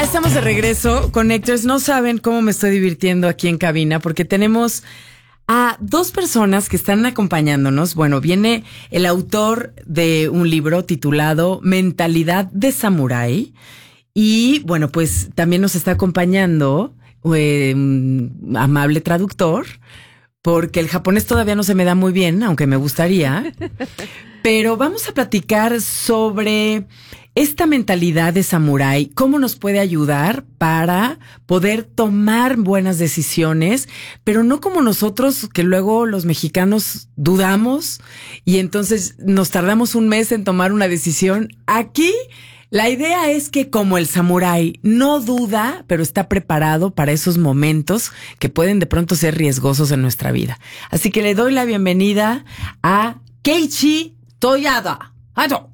estamos de regreso, Connectors. No saben cómo me estoy divirtiendo aquí en cabina porque tenemos a dos personas que están acompañándonos. Bueno, viene el autor de un libro titulado Mentalidad de Samurái y bueno, pues también nos está acompañando un amable traductor porque el japonés todavía no se me da muy bien, aunque me gustaría. Pero vamos a platicar sobre esta mentalidad de samurái, cómo nos puede ayudar para poder tomar buenas decisiones, pero no como nosotros, que luego los mexicanos dudamos y entonces nos tardamos un mes en tomar una decisión. Aquí la idea es que como el samurái no duda, pero está preparado para esos momentos que pueden de pronto ser riesgosos en nuestra vida. Así que le doy la bienvenida a Keiichi Toyada. ¡Ato!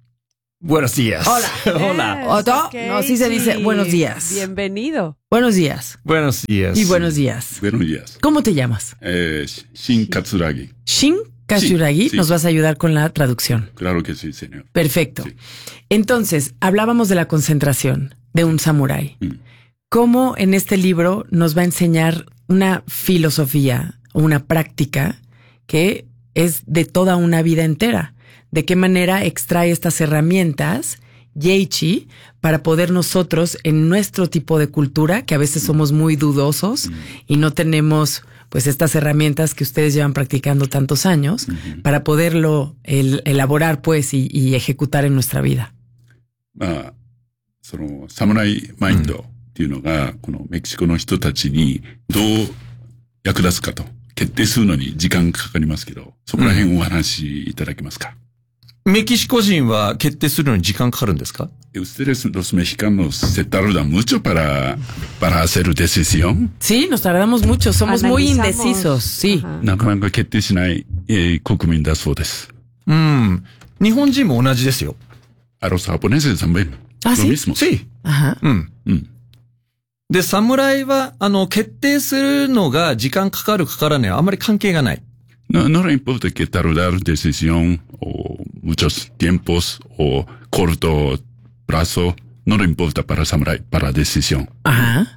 Buenos días. Hola. Hola. ¿Oto? No, así se dice buenos días. Bienvenido. Buenos días. Buenos días. Y buenos días. Buenos días. ¿Cómo te llamas? Shin Katsuragi. Shin Katsuragi. Sí. Nos vas a ayudar con la traducción. Claro que sí, señor. Perfecto. Sí. Entonces, hablábamos de la concentración de un samurái. ¿Cómo en este libro nos va a enseñar una filosofía o una práctica que es de toda una vida entera? ¿De qué manera extrae estas herramientas Keiichi para poder nosotros en nuestro tipo de cultura, que a veces somos muy dudosos y no tenemos pues estas herramientas que ustedes llevan practicando tantos años, para poderlo elaborar pues y ejecutar en nuestra vida? そのサムライマインドっていうのが、このメキシコの人たちにどう役立つかと決定するのに時間かかりますけど、そこら辺お話しいただけますか。 メキシコ人は決定するのに時間かかるんですか？ Ustedes los mexicanos se tardan mucho para hacer decisión. Sí, nos tardamos mucho, somos muy indecisos, sí. なかなか決定しない、国民だそうです。 日本人も同じですよ。 A los japoneses también. ¿Ah, lo sí? mismo. Sí. Ajá. で、侍は、決定するのが時間かかるかからないはあまり関係がない。 No le importa que tardar decisión o muchos tiempos o corto plazo, no le importa para samurai, para decisión. Ajá.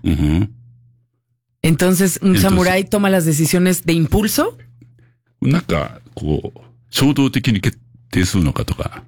Entonces, ¿un samurái toma las decisiones de impulso? なんか、こう、衝動的に決定するのかとか。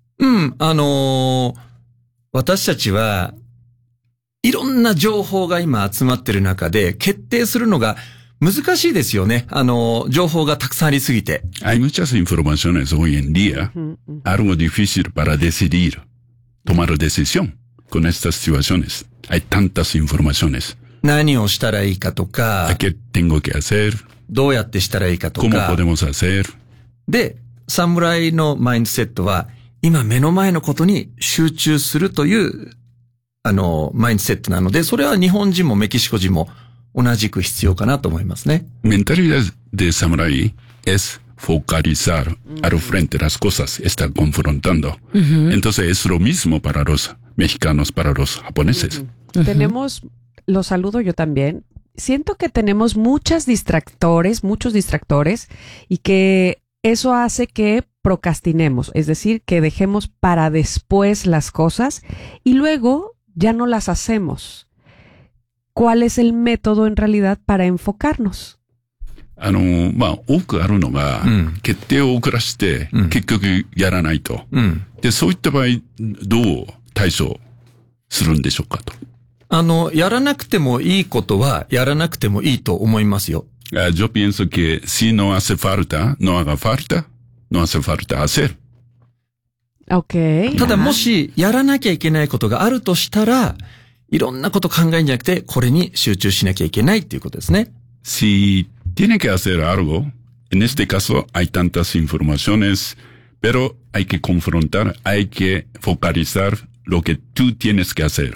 私たちはいろんな情報が今集まってる中で決定するのが難しいですよね。情報がたくさんありすぎて。 Hay muchas informaciones hoy en día, algo difícil para decidir, tomar decisión con estas situaciones. Hay tantas informaciones. 何をしたらいいかとか、 ¿Qué tengo que hacer? どうやってしたらいいかとか。 ¿Cómo podemos hacer? で、侍のマインドセットは、今目の前のことに集中するという、マインドセットなので、それは日本人もメキシコ人も同じく必要かなと思いますね。 Mentalidad de samurái es focalizar al frente las cosas, estar confrontando. Entonces es lo mismo para los mexicanos, para los japoneses. Tenemos, lo saludo yo también. Siento que tenemos muchos distractores y que eso hace que procrastinemos, es decir, que dejemos para después las cosas y luego ya no las hacemos. ¿Cuál es el método en realidad para enfocarnos? 多くあるのが、決定を遅らして、結局やらないと。で、そういった場合、どう対処するんでしょうかと。 やらなくてもいいことは、やらなくてもいいと思いますよ。 Yo pienso que si no hace falta, no haga falta, no hace falta hacer. Okay. ただもし、やらなきゃいけないことがあるとしたら、いろんなこと考えるんじゃなくて、これに集中しなきゃいけないっていうことですね。 Si tiene que hacer algo, en este caso hay tantas informaciones, pero hay que confrontar, hay que focalizar lo que tú tienes que hacer.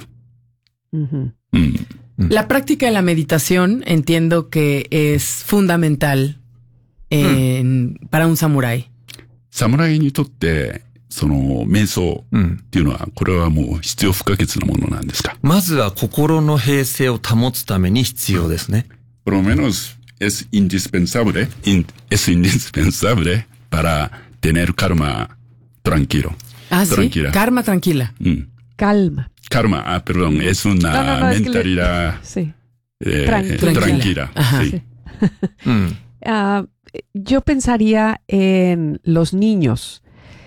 La práctica de la meditación entiendo que es fundamental para un samurái. 侍にとって、その瞑想っていうのは、これはもう必要不可欠なものなんですか？ まずは心の平静を保つために必要ですね。 Por lo menos es indispensable para tener karma tranquilo. Ah, tranquila. Sí, karma tranquila. Calma. calma, perdón, es una No, es que mentalidad Sí. tranquila. Ajá. Sí. Yo pensaría en los niños.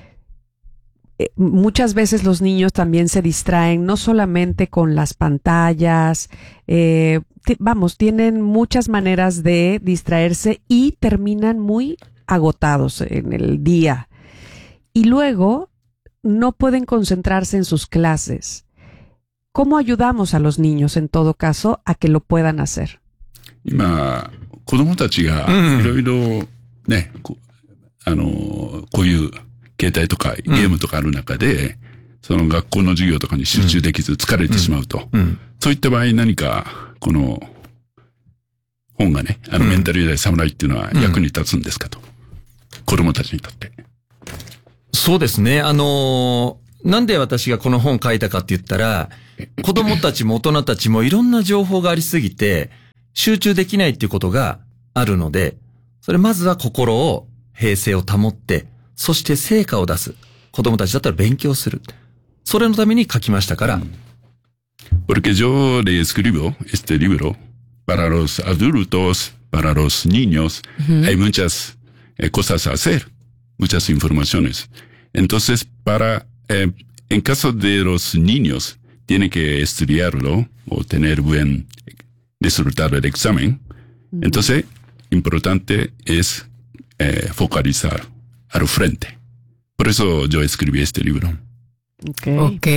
Muchas veces los niños también se distraen, no solamente con las pantallas, tienen muchas maneras de distraerse y terminan muy agotados en el día. Y luego no pueden concentrarse en sus clases. ¿Cómo ayudamos a los niños en todo caso a que lo puedan hacer? 今、子供たちがいろいろね、こういう携帯とかゲームとかある中で、その学校の授業とかに集中できず疲れてしまうと。そういった場合何か、この本がね、メンタル大侍っていうのは役に立つんですかと。子供たちにとって。 そうですね。なんで私がこの本を書いたかって言ったら、子供たちも大人たちもいろんな情報がありすぎて、集中できないっていうことがあるので、それまずは心を平静を保って、そして成果を出す。子供たちだったら勉強する。それのために書きましたから。 Porque yo le escribo este libro para los adultos, para los niños. Hay muchas cosas a hacer, muchas informaciones. Entonces, en caso de los niños, tiene que estudiarlo o tener buen resultado del examen. Entonces, importante es focalizar al frente. Por eso yo escribí este libro. Ok.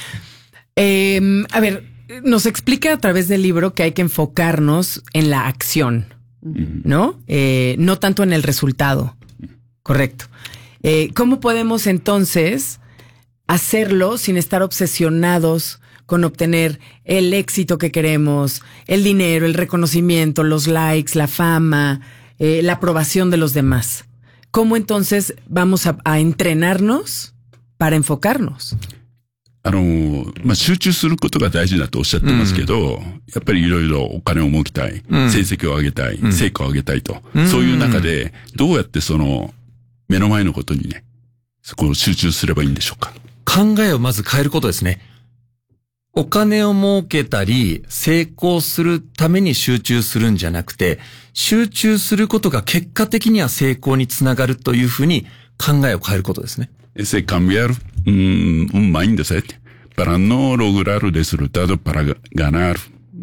A ver, nos explica a través del libro que hay que enfocarnos en la acción, ¿no? No tanto en el resultado. Correcto. ¿Cómo podemos entonces hacerlo sin estar obsesionados con obtener el éxito que queremos, el dinero, el reconocimiento, los likes, la fama, la aprobación de los demás? ¿Cómo entonces vamos a entrenarnos para enfocarnos? 集中することが大事だとおっしゃってますけど、やっぱりいろいろお金を儲けたい、成績を上げたい、成果を上げたいと、そういう中で、どうやって目の前のことにね、そこを集中すればいいんでしょうか。 考えをまず変えることですね。お金を儲けたり、成功するために集中するんじゃなくて、集中することが結果的には成功につながるというふうに考えを変えることですね。 Es cambiar un mindset para no lograr el resultado, para ganar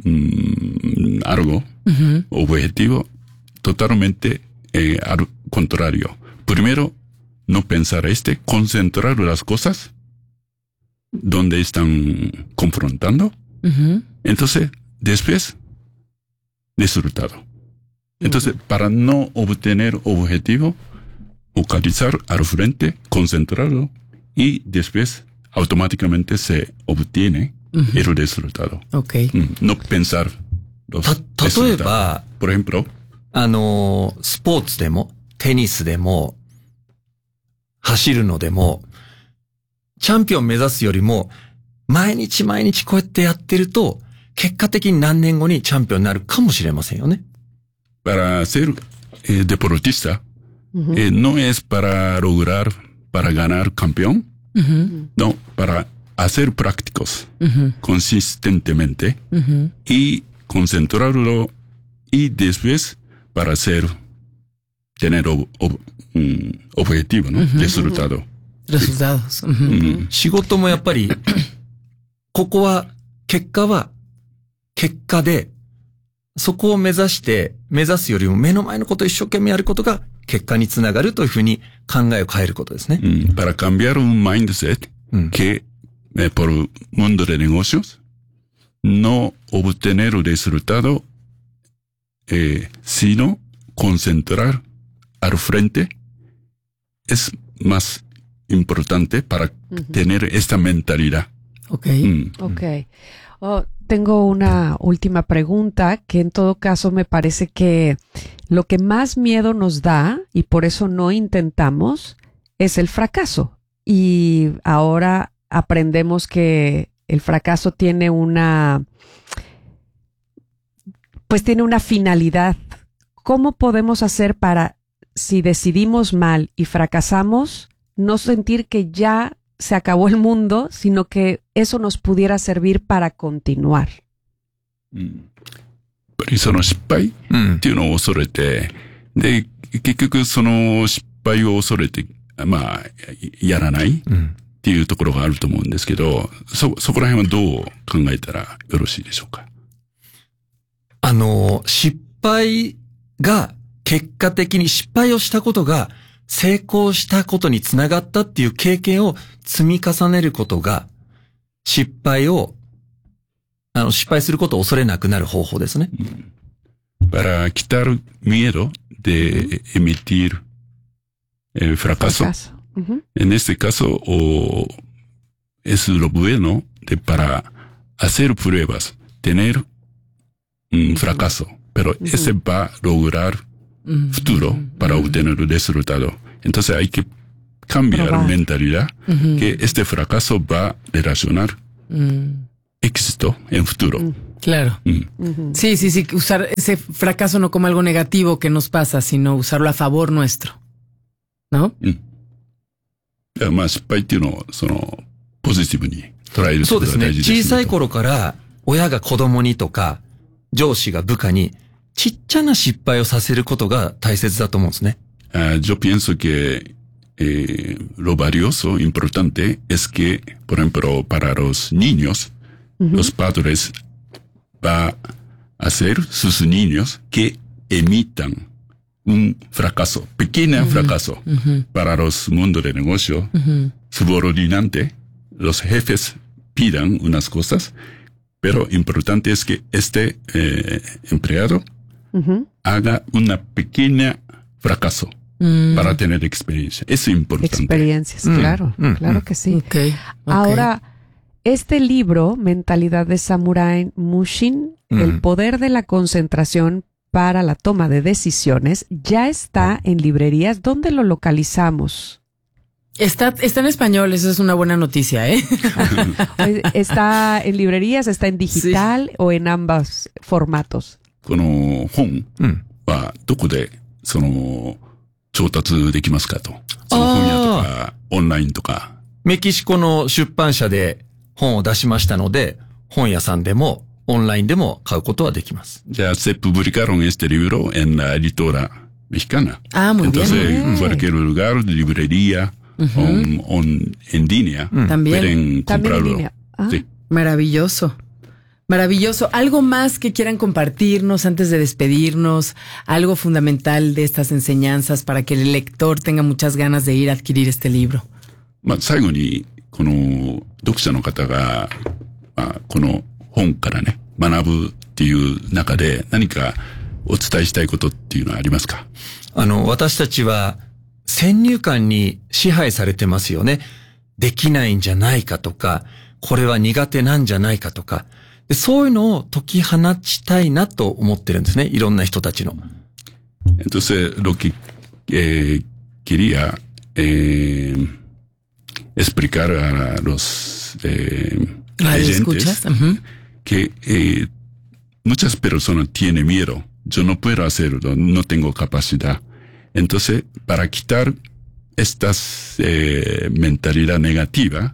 algo, objetivo, totalmente al contrario. Primero, no pensar concentrar las cosas donde están confrontando. Entonces, después, resultado. Entonces, para no obtener objetivo, focalizar al frente, concentrarlo, y después automáticamente se obtiene el resultado. Okay. No pensar los resultados. 例えば、 por ejemplo, スポーツでも、テニスでも、走るのでも、チャンピオン目指すよりも、毎日毎日こうやってやってると、結果的に何年後にチャンピオンになるかもしれませんよね。 para ser deportista, no es para lograr, para ganar campeón, no, para hacer prácticos consistentemente y concentrarlo y después para tener objetivo, ¿no? Resultado. Resultados. 仕事もやっぱり、ここは結果で、そこを目指すよりも目の前のことを一生懸命やることが結果につながるというふうに考えを変えることですね。 Para cambiar un mindset que por el mundo de negocios no obtener el resultado, sino concentrar al frente es más importante para tener esta mentalidad. Okay. Okay. Tengo una última pregunta que en todo caso me parece que lo que más miedo nos da y por eso no intentamos es el fracaso. Y ahora aprendemos que el fracaso tiene una finalidad. ¿Cómo podemos hacer para, si decidimos mal y fracasamos, no sentir que ya se acabó el mundo, sino que eso nos pudiera servir para continuar. やっぱりその失敗っていうのを恐れて、で、結局その失敗を恐れて、まあ、やらないっていうところがあると思うんですけど、そこら辺はどう考えたらよろしいでしょうか。 失敗が、結果的に失敗をしたことが、成功したことにつながったっていう経験を積み重ねることが、失敗することを恐れなくなる方法ですね。 Para quitar miedo de emitir fracaso. En este caso, es lo bueno para hacer pruebas, tener un fracaso, pero ese va a lograr futuro para obtener el resultado. Entonces hay que cambiar la mentalidad que este fracaso va a relacionar éxito en futuro. Claro. Sí, usar ese fracaso no como algo negativo que nos pasa, sino usarlo a favor nuestro. ¿No? まあ失敗っていうのをポジティブに捉えることが大事ですね。 小さい頃から親が子供にとか上司が部下にちっちゃな失敗をさせることが大切だと思うんですね。 Yo pienso que lo valioso, importante, es que, por ejemplo, para los niños, los padres van a hacer sus niños que emitan un fracaso, pequeño fracaso. Para los mundos de negocio, subordinante, los jefes pidan unas cosas, pero importante es que este empleado haga una pequeña fracaso para tener experiencia. Es importante. Experiencias, claro, claro que sí. Okay. Ahora, este libro, Mentalidad de Samurái Mushin, El poder de la concentración para la toma de decisiones, ya está en librerías. ¿Dónde lo localizamos? Está en español, eso es una buena noticia, ¿eh? ¿Está en librerías, está en digital o en ambos formatos? この本はどこで調達できますかと。その本屋とかオンラインとか。 メキシコの出版社で本を出しましたので、本屋さんでもオンラインでも買うことはできます。 じゃあ、se publicaron este libro en la editora mexicana. Ah, muy bien. Entonces, cualquier lugar, librería, o en línea, pueden comprarlo. Sí. Maravilloso. Maravilloso. ¿Algo más que quieran compartirnos antes de despedirnos? Algo fundamental de estas enseñanzas para que el lector tenga muchas ganas de ir a adquirir este libro. まあ、最後に、この読者の方が、まあ、この本からね、学ぶっていう中で何かお伝えしたいことっていうのはありますか？ 私たちは先入観に支配されてますよね。できないんじゃないかとか、これは苦手なんじゃないかとか。そういうのを解き放ちたいなと思ってるんですね。いろんな人たちの。 Entonces, lo que quería explicar a los oyentes que muchas personas tienen miedo. Yo no puedo hacerlo, no tengo capacidad. Entonces, para quitar estas mentalidad negativa,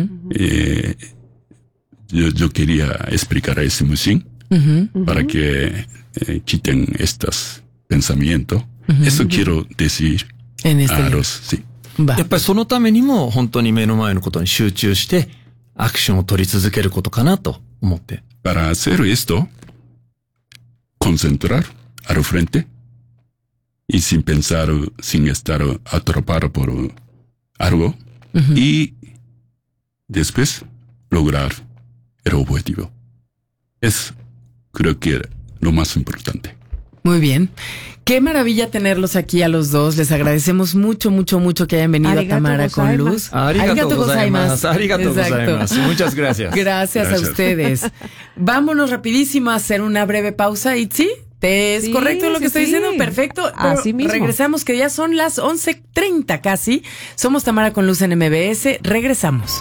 yo quería explicar a ese mushin para que quiten estos pensamientos. Eso quiero decir a los, sí. やっぱりそのためにも本当に目の前のことに集中してアクションを取り続けることかなと思って。 Para hacer esto, concentrar al frente y sin pensar, sin estar atrapado por algo y después lograr el objetivo. Es, creo que, lo más importante. Muy bien. Qué maravilla tenerlos aquí a los dos. Les agradecemos mucho, mucho, mucho que hayan venido a Tamara con Luz. Arigato gozaimasu. Arigato gozaimasu. Muchas gracias. Gracias a ustedes. Vámonos rapidísimo a hacer una breve pausa, Itzi. ¿Es correcto lo que estoy diciendo? Perfecto. Así mismo. Regresamos, que ya son las 11:30 casi. Somos Tamara con Luz en MBS. Regresamos.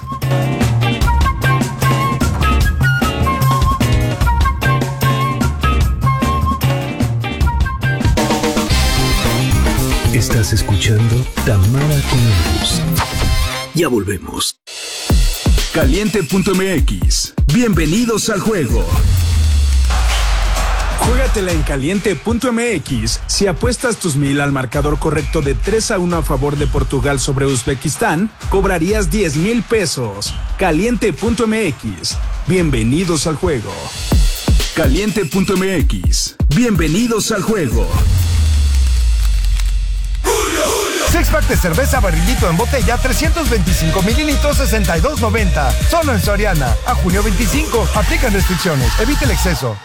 Estás escuchando Tamara con Luz. Ya volvemos. Caliente.mx. Bienvenidos al juego. Juégatela en Caliente.mx. Si apuestas tus 1000 al marcador correcto de 3-1 a favor de Portugal sobre Uzbekistán, cobrarías 10,000 pesos. Caliente.mx. Bienvenidos al juego. Caliente.mx. Bienvenidos al juego. Six-pack de cerveza Barrilito en botella, 325 mililitros, 62.90. Solo en Soriana. A junio 25. Aplican restricciones. Evite el exceso.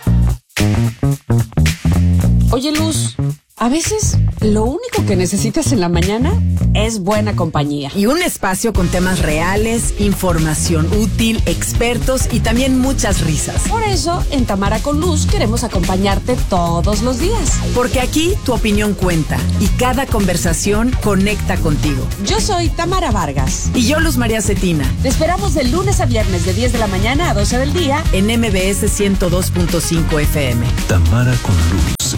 Oye, Luz, a veces lo único que necesitas en la mañana es buena compañía. Y un espacio con temas reales, información útil, expertos y también muchas risas. Por eso, en Tamara con Luz queremos acompañarte todos los días. Porque aquí tu opinión cuenta y cada conversación conecta contigo. Yo soy Tamara Vargas. Y yo, Luz María Cetina. Te esperamos de lunes a viernes de 10 de la mañana a 12 del día en MBS 102.5 FM. Tamara con Luz.